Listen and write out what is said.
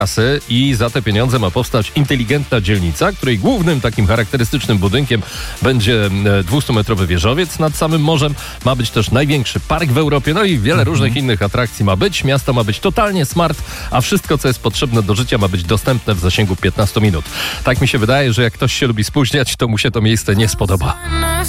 kasy i za te pieniądze ma powstać inteligentna dzielnica, której głównym takim charakterystycznym budynkiem będzie 200-metrowy wieżowiec nad samym morzem. Ma być też największy park w Europie, no i wiele różnych innych atrakcji ma być. Miasto ma być totalnie smart, a wszystko, co jest potrzebne do życia, ma być dostępne w zasięgu 15 minut. Tak mi się wydaje, że jak ktoś się lubi spóźniać, to mu się to miejsce nie spodoba.